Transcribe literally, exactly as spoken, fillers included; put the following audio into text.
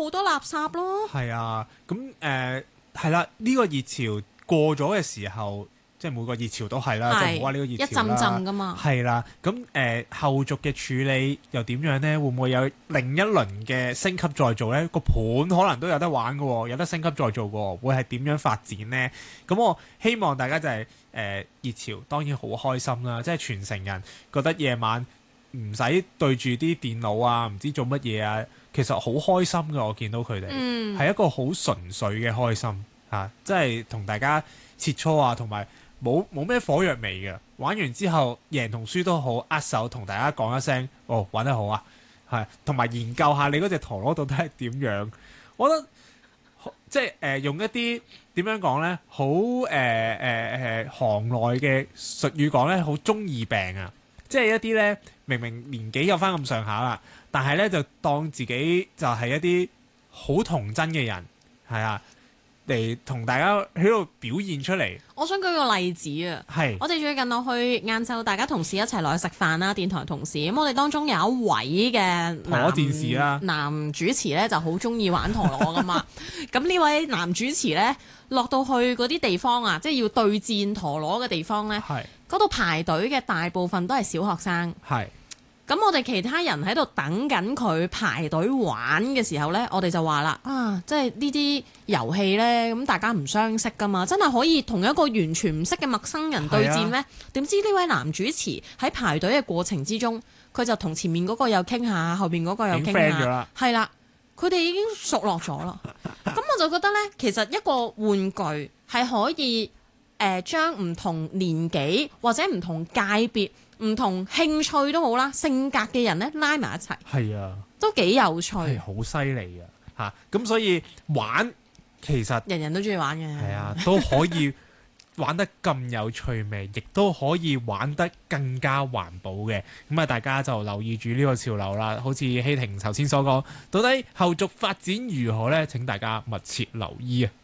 好多垃圾咯。 係啊，咁誒係啦，呢、個熱潮過咗嘅時候，即係每個熱潮都係啦， 係即係唔好話呢個熱潮啦， 一陣陣㗎嘛係啦，咁誒、呃、後續嘅處理又點樣呢？會唔會有另一輪嘅升級再做呢？個盤可能都有得玩嘅喎，有得升級再做嘅喎，會係點樣發展呢？咁我希望大家就係、是、誒、呃、熱潮，當然好開心啦，即係全城人覺得夜晚唔使對住啲電腦啊，唔知做乜嘢啊，其實好開心嘅。我見到佢哋係、 嗯、 一個好純粹嘅開心嚇、啊，即係同大家切磋啊，同埋冇冇咩火藥味嘅。玩完之後贏同輸都好，握手同大家講一聲，哦，玩得好啊，係同埋研究下你嗰隻陀螺到底係點樣。我覺得即係誒、呃、用一啲點樣講呢？好誒誒誒行內嘅術語講呢，好中二病啊！即係一啲呢，明明年紀有翻咁上下啦，但係呢就當自己就係一啲好童真嘅人，係啊，嚟同大家喺度表現出嚟。 我想舉個例子啊， 係我哋最近落去晏晝，大家同事一齊落去食飯啦，電台同事。咁我哋當中有一位嘅陀螺戰士啦， 男主持咧就好中意玩陀螺噶嘛。咁呢位男主持咧落到去嗰啲地方啊，即係要對戰陀螺嘅地方咧， 係嗰度排隊嘅大部分都係小學生。 係。 咁我哋其他人喺度等緊佢排隊玩嘅時候呢，我哋就話啦，啊，即係呢啲遊戲呢，咁大家唔相識噶嘛，真係可以同一個完全唔識嘅陌生人對戰咩？點、啊、知呢位男主持喺排隊嘅過程之中，佢就同前面嗰個又傾下，後邊嗰個又傾下，係啦，佢哋已經熟絡咗啦。咁我就覺得呢，其實一個玩具係可以誒將唔同年紀或者唔同界別、唔同興趣都好啦，性格嘅人咧拉埋一齊， 係啊， 都幾有趣， 係好犀利嘅嚇。咁所以玩其實人人都中意玩嘅， 係啊，都可以玩得咁有趣味，亦都可以玩得更加環保嘅。咁啊，大家就留意住呢個潮流啦。好似希婷頭先所講，到底後續發展如何呢？請大家密切留意啊！